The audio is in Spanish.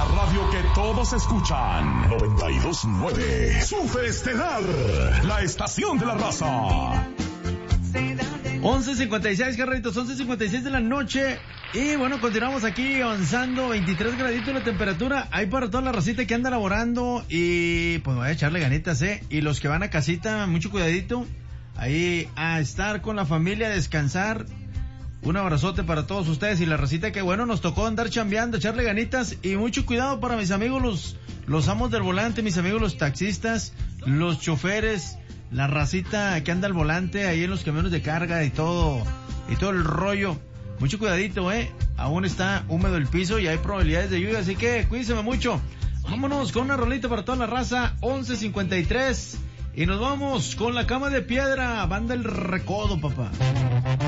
La radio que todos escuchan. 92.9. Super Estelar. La estación de la raza. 11:56, Carlitos, 11:56 de la noche. Y bueno, continuamos aquí avanzando, 23 graditos la temperatura. Hay para toda la racita que anda laborando y pues voy a echarle ganitas, Y los que van a casita, mucho cuidadito. Ahí a estar con la familia, a descansar. Un abrazote para todos ustedes y la racita que bueno, nos tocó andar chambeando, echarle ganitas y mucho cuidado para mis amigos los amos del volante, mis amigos los taxistas, los choferes, la racita que anda al volante ahí en los camiones de carga y todo el rollo. Mucho cuidadito, aún está húmedo el piso y hay probabilidades de lluvia, así que cuídense mucho. Vámonos con una rolita para toda la raza, 11:53 y nos vamos con la Cama de Piedra, banda El Recodo, papá.